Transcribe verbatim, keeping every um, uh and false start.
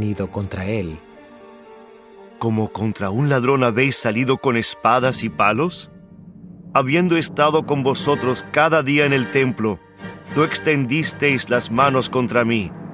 salido contra él? ¿Como contra un ladrón habéis salido con espadas y palos? Habiendo estado con vosotros cada día en el templo, no extendisteis las manos contra mí.